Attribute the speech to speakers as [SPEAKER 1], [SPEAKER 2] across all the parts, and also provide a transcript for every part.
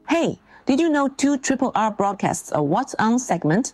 [SPEAKER 1] Hey, did you know 2RRR broadcasts a What's On segment?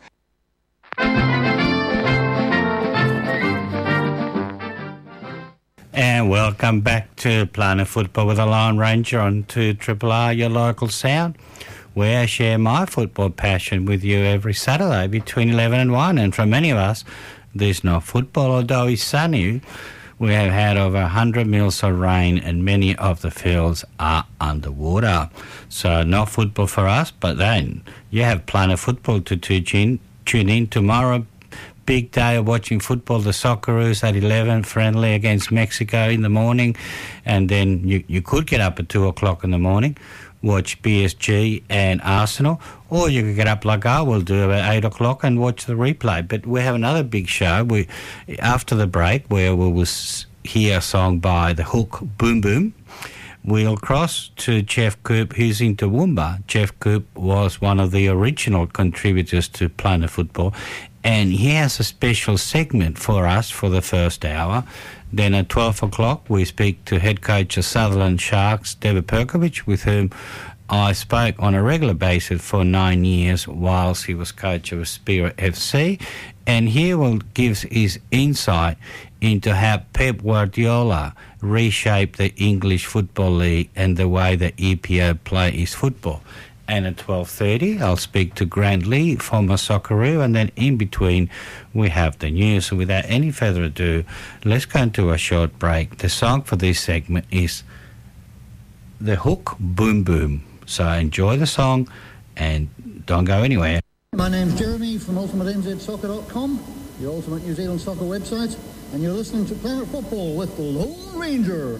[SPEAKER 2] And welcome back to Planet Football with the Lone Ranger on 2RRR, your local sound, where I share my football passion with you every Saturday between 11 and 1. And for many of us, there's no football, although it's sunny. We have had over 100 mils of rain and many of the fields are underwater. So no football for us, but then you have Planet Football to tune in tomorrow. Big day of watching football, the Socceroos at 11, friendly against Mexico in the morning. And then you could get up at 2 o'clock in the morning, watch PSG and Arsenal, or you could get up like I will do about 8 o'clock and watch the replay. But we have another big show after the break where we will hear a song by The Hook, Boom Boom. We'll cross to Jeff Coop, who's in Toowoomba. Jeff Coop was one of the original contributors to Planet Football, and he has a special segment for us for the first hour. Then at 12 o'clock, we speak to head coach of Sutherland Sharks, David Perkovich, with whom I spoke on a regular basis for 9 years whilst he was coach of Spirit FC. And he will give his insight into how Pep Guardiola reshaped the English Football League and the way the EPO play his football. And at 12:30, I'll speak to Grant Lee, former Socceroo, and then in between, we have the news. So without any further ado, let's go into a short break. The song for this segment is The Hook, Boom Boom. So enjoy the song and don't go anywhere.
[SPEAKER 3] My name's Jeremy from UltimateNZSoccer.com, your Ultimate New Zealand soccer website, and you're listening to Planet Football with the Lone Ranger.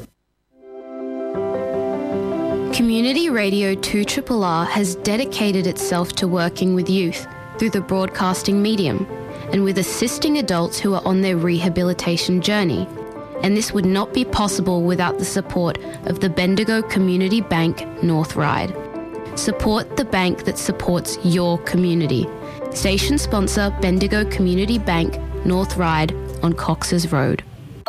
[SPEAKER 4] Community Radio 2RRR has dedicated itself to working with youth through the broadcasting medium and with assisting adults who are on their rehabilitation journey. And this would not be possible without the support of the Bendigo Community Bank North Ryde. Support the bank that supports your community. Station sponsor Bendigo Community Bank North Ryde on Cox's Road.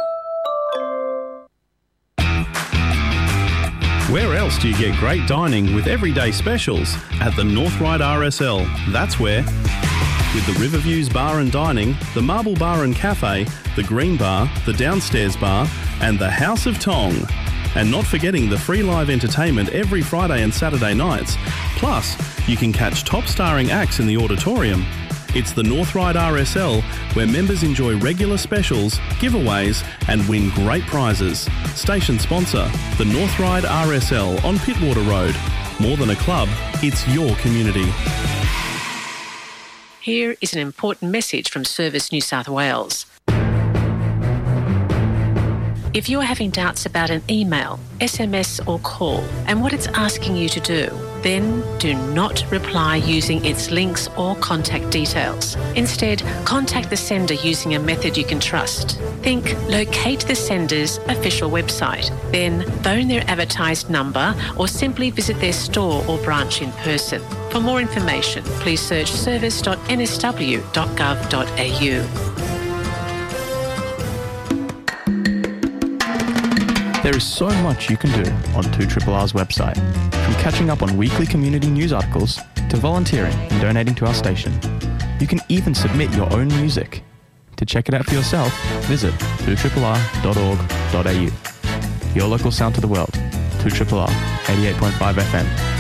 [SPEAKER 5] Where else do you get great dining with everyday specials? At the North Ryde RSL, that's where. With the Riverviews Bar and Dining, the Marble Bar and Cafe, the Green Bar, the Downstairs Bar, and the House of Tong. And not forgetting the free live entertainment every Friday and Saturday nights. Plus, you can catch top starring acts in the auditorium. It's the North Ryde RSL, where members enjoy regular specials, giveaways, and win great prizes. Station sponsor, the North Ryde RSL on Pittwater Road. More than a club, it's your community.
[SPEAKER 6] Here is an important message from Service New South Wales. If you are having doubts about an email, SMS or call and what it's asking you to do, then do not reply using its links or contact details. Instead, contact the sender using a method you can trust. Think locate the sender's official website, then phone their advertised number or simply visit their store or branch in person. For more information, please search service.nsw.gov.au.
[SPEAKER 7] There is so much you can do on 2RRR's website, from catching up on weekly community news articles to volunteering and donating to our station. You can even submit your own music. To check it out for yourself, visit 2RRR.org.au. Your local sound to the world, 2RRR 88.5 FM.